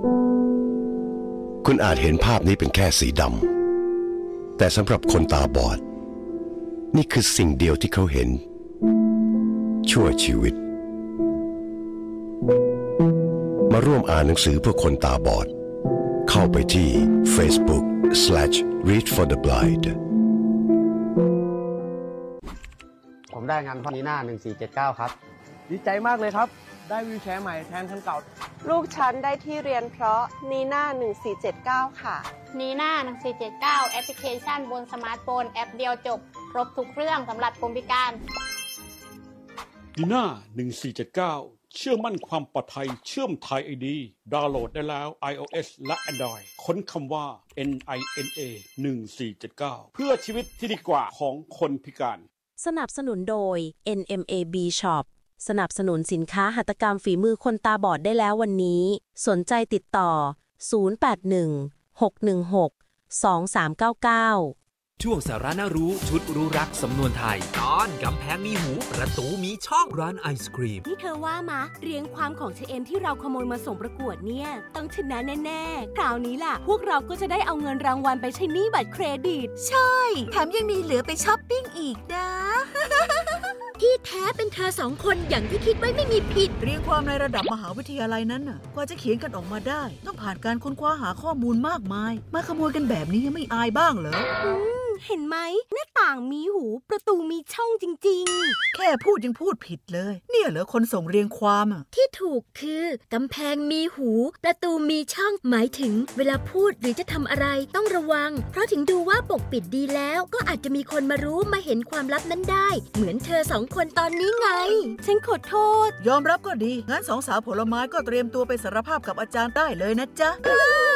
คุณอาจเห็นภาพนี้เป็นแค่สีดำแต่สำหรับคนตาบอดนี่คือสิ่งเดียวที่เขาเห็นชั่วชีวิตมาร่วมอ่านหนังสือเพื่อคนตาบอดเข้าไปที่ Facebook/readfortheblind ผมได้งานพ่อนีน่า1479ครับดีใจมากเลยครับได้วีลแชร์ใหม่แทนคันเก่าลูกฉันได้ที่เรียนเพราะนีน่า1479ค่ะนีน่า1479แอปพลิเคชันบนสมาร์ทโฟนแอปเดียวจบครบทุกเรื่องสำหรับคนพิการนีน่า1479เชื่อมั่นความปลอดภัยเชื่อมไทย ID ดาวน์โหลดได้แล้ว iOS และ Android ค้นคำว่า NINA 1479เพื่อชีวิตที่ดีกว่าของคนพิการสนับสนุนโดย NMAB Shop สนับสนุนสินค้าหัตถกรรมฝีมือคนตาบอดได้แล้ววันนี้สนใจติดต่อ0816162399 ช่วงสาระน่ารู้ชุดรู้รักสำนวนไทยตอนกำแพงมีหูประตูมีช่องร้านไอศกรีมนี่เธอว่ามะเรียงความของเชเอมที่เราขโมยมาส่งประกวดเนี่ยต้องชนะแน่ๆคราวนี้ล่ะพวกเราก็จะได้เอาเงินรางวัลไปใช้หนี้บัตรเครดิตใช่แถมยังมีเหลือไปช้อปปิ้งอีกนะที่แท้เป็นเธอสองคนอย่างที่คิดไว้ไม่มีผิดเรียงความในระดับมหาวิทยาลัยนั้นน่ะกว่าจะเขียนกันออกมาได้ต้องผ่านการค้นคว้าหาข้อมูลมากมายมาขโมยกันแบบนี้ยังไม่อายบ้างเหรอเห็นไหมหน้าต่างมีหูประตูมีช่องจริงๆแค่พูดยังพูดผิดเลยเนี่ยเหรอคนส่งเรียงความอ่ะที่ถูกคือกำแพงมีหูประตูมีช่องหมายถึงเวลาพูดหรือจะทำอะไรต้องระวังเพราะถึงดูว่าปกปิดดีแล้วก็อาจจะมีคนมารู้มาเห็นความลับนั้นได้เหมือนเธอสองคนตอนนี้ไงฉันขอโทษยอมรับก็ดีงั้นสองสาวผลไม้ก็เตรียมตัวไปสารภาพกับอาจารย์ได้เลยนะจ๊ะ